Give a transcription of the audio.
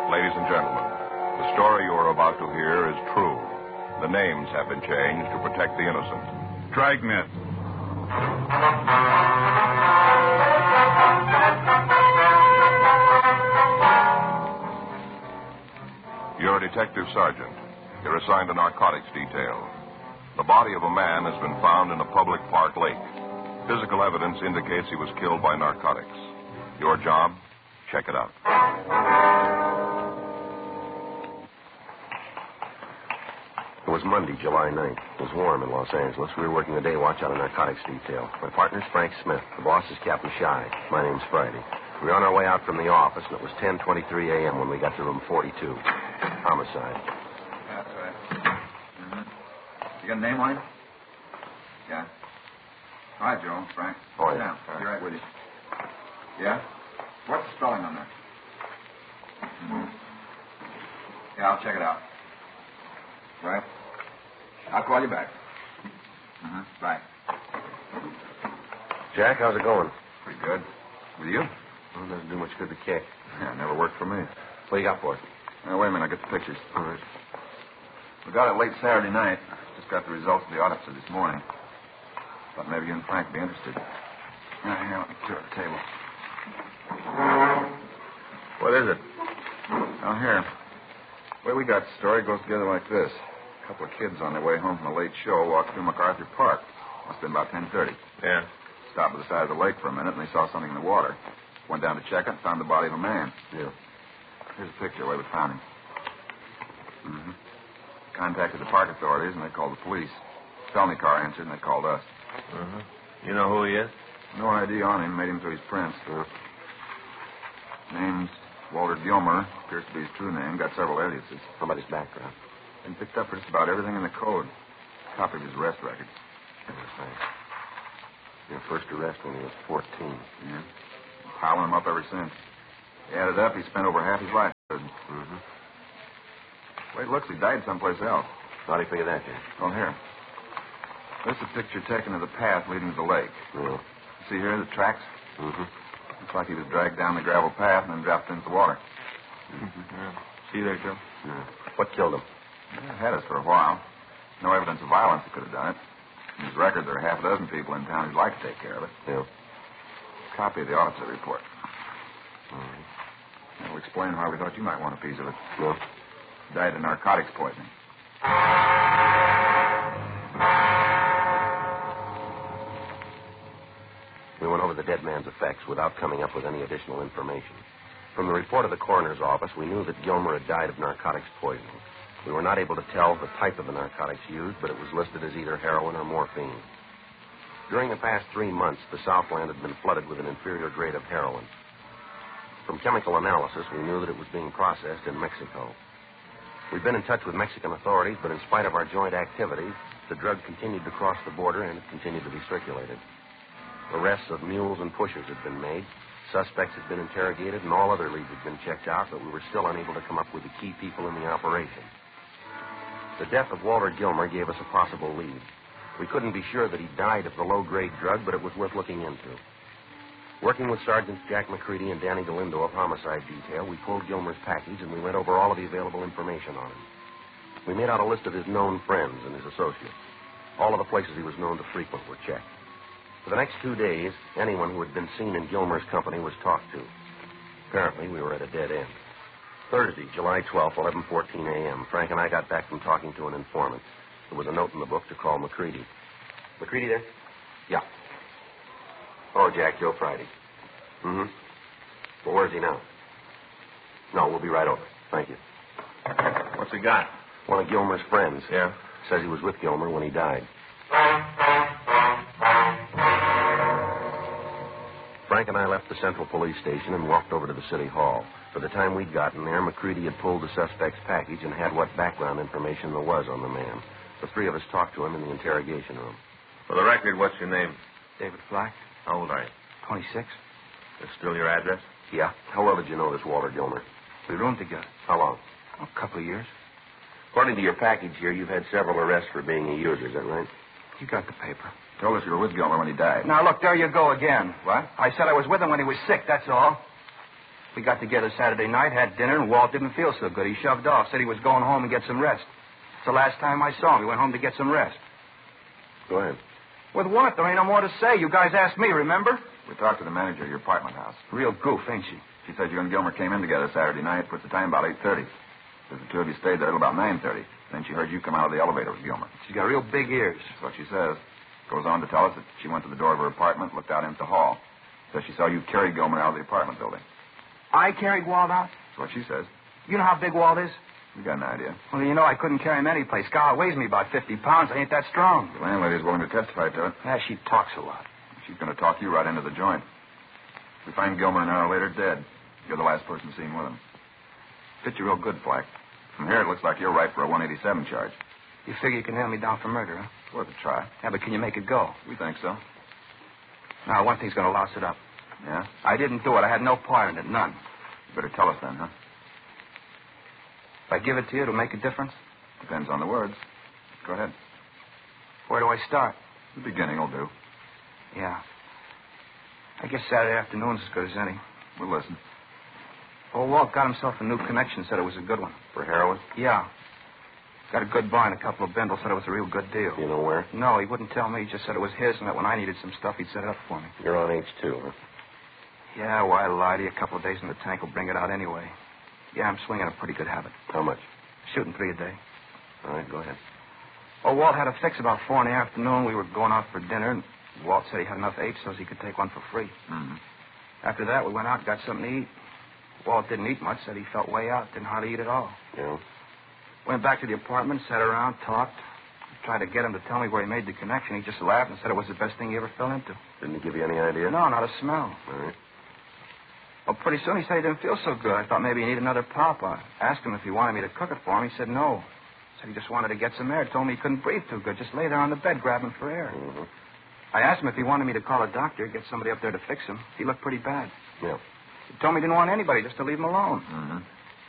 Ladies and gentlemen, the story you are about to hear is true. The names have been changed to protect the innocent. Dragnet. You're a detective sergeant. You're assigned to narcotics detail. The body of a man has been found in a public park lake. Physical evidence indicates he was killed by narcotics. Your job? Check it out. It was Monday, July 9th. It was warm in Los Angeles. We were working the day watch out of narcotics detail. My partner's Frank Smith. The boss is Captain Shy. My name's Friday. We were on our way out from the office, and it was 10:23 a.m. when we got to room 42. Homicide. That's right. Mm-hmm. You got a name on him? Yeah. Hi, Joe. Frank. Oh, Sit yeah. down. I'll be right with you. Yeah? What's the spelling on there? Mm-hmm. Yeah, I'll check it out. Right? I'll call you back. Mm-hmm. Bye. Jack, how's it going? Pretty good. With you? Well, it doesn't do much good to kick. Yeah, never worked for me. What do you got for it? Wait a minute. I'll get the pictures. All right. We got it late Saturday night. Just got the results of the autopsy this morning. Thought maybe you and Frank would be interested. Here, let me clear the table. What is it? Oh, here. The way we got the story goes together like this. A couple of kids on their way home from a late show walked through MacArthur Park. Must have been about 10:30. Yeah. Stopped by the side of the lake for a minute, and they saw something in the water. Went down to check it and found the body of a man. Yeah. Here's a picture where we found him. Mm-hmm. Contacted the park authorities, and they called the police. Felony car answered, and they called us. Uh-huh. You know who he is? No ID on him. Made him through his prints. Name's Walter Gilmer. Appears to be his true name. Got several aliases. How about his background? Been picked up for just about everything in the code. Copy of his arrest record. Thanks. Your first arrest when he was 14. Yeah. Piling him up ever since. Added up, he spent over half his life. Mm-hmm. The way it looks, he died someplace else. How do you figure that, Jack? Oh, here. This is a picture taken of the path leading to the lake. Yeah. See here, the tracks? Mm-hmm. Looks like he was dragged down the gravel path and then dropped into the water. Mm-hmm. Yeah. See there, Joe? Yeah. What killed him? Yeah, had us for a while. No evidence of violence that could have done it. In his record, there are half a dozen people in town who'd like to take care of it. Yeah. Copy of the autopsy report. All right. That'll explain why we thought you might want a piece of it. Yeah. Died of narcotics poisoning. We went over the dead man's effects without coming up with any additional information. From the report of the coroner's office, we knew that Gilmer had died of narcotics poisoning. We were not able to tell the type of the narcotics used, but it was listed as either heroin or morphine. During the past 3 months, the Southland had been flooded with an inferior grade of heroin. From chemical analysis, we knew that it was being processed in Mexico. We've been in touch with Mexican authorities, but in spite of our joint activities, the drug continued to cross the border and it continued to be circulated. Arrests of mules and pushers had been made. Suspects had been interrogated, and all other leads had been checked out, but we were still unable to come up with the key people in the operation. The death of Walter Gilmer gave us a possible lead. We couldn't be sure that he died of the low-grade drug, but it was worth looking into. Working with Sergeants Jack McCready and Danny Galindo of Homicide Detail, we pulled Gilmer's package, and we went over all of the available information on him. We made out a list of his known friends and his associates. All of the places he was known to frequent were checked. For the next 2 days, anyone who had been seen in Gilmer's company was talked to. Apparently, we were at a dead end. Thursday, July 12th, 11:14 a.m., Frank and I got back from talking to an informant. There was a note in the book to call McCready. McCready there? Yeah. Oh, Jack, Joe Friday. Mm-hmm. Well, where's he now? No, we'll be right over. Thank you. What's he got? One of Gilmer's friends. Yeah? Says he was with Gilmer when he died. Frank and I left the Central Police Station and walked over to the City Hall. By the time we'd gotten there, McCready had pulled the suspect's package and had what background information there was on the man. The three of us talked to him in the interrogation room. For the record, what's your name? David Flack, How old are you? 26. That's still your address? Yeah. How well did you know this Walter Gilmer? We roomed together. How long? A couple of years. According to your package here, you've had several arrests for being a user, is that right? You got the paper. Told us you were with Gilmer when he died. Now, look, there you go again. What? I said I was with him when he was sick, that's all. We got together Saturday night, had dinner, and Walt didn't feel so good. He shoved off, said he was going home and get some rest. It's the last time I saw him. He went home to get some rest. Go ahead. With what? There ain't no more to say. You guys asked me, remember? We talked to the manager of your apartment house. Real goof, ain't she? She said you and Gilmer came in together Saturday night, put the time about 8:30. Says the two of you stayed there till about 9:30. Then she heard you come out of the elevator with Gilmer. She's got real big ears. That's what she says. Goes on to tell us that she went to the door of her apartment, looked out into the hall. Says she saw you carry Gilmer out of the apartment building. I carried Walt out? That's what she says. You know how big Walt is? You got an idea. Well, you know I couldn't carry him any place. God weighs me about 50 pounds. I ain't that strong. The landlady's willing to testify to it. Yeah, she talks a lot. She's going to talk you right into the joint. We find Gilmer an hour later dead. You're the last person seen with him. Fit you real good, Flack. From here, it looks like you're right for a 187 charge. You figure you can nail me down for murder, huh? It's worth a try. Yeah, but can you make it go? We think so. Now, one thing's going to louse it up. Yeah? I didn't do it. I had no part in it, none. You better tell us then, huh? If I give it to you, it'll make a difference? Depends on the words. Go ahead. Where do I start? The beginning will do. Yeah. I guess Saturday afternoon's as good as any. We'll listen. Old Walt got himself a new connection, said it was a good one. For heroin? Yeah. Got a good buy and a couple of bindles, said it was a real good deal. You know where? No, he wouldn't tell me. He just said it was his and that when I needed some stuff, he'd set it up for me. You're on H2, huh? Yeah, why lie to you? A couple of days in the tank will bring it out anyway. Yeah, I'm swinging a pretty good habit. How much? Shooting 3 a day. All right, go ahead. Oh, Walt had a fix about 4 in the afternoon. We were going out for dinner, and Walt said he had enough H so he could take one for free. Mm-hmm. After that, we went out and got something to eat. Walt didn't eat much, said he felt way out, didn't hardly eat at all. Yeah? Went back to the apartment, sat around, talked. Tried to get him to tell me where he made the connection. He just laughed and said it was the best thing he ever fell into. Didn't he give you any idea? No, not a smell. All right. Well, pretty soon he said he didn't feel so good. I thought maybe he needed another pop. I asked him if he wanted me to cook it for him. He said no. Said he just wanted to get some air. Told me he couldn't breathe too good. Just lay there on the bed grabbing for air. Mm-hmm. I asked him if he wanted me to call a doctor, get somebody up there to fix him. He looked pretty bad. Yeah. He told me he didn't want anybody, just to leave him alone. Mm-hmm.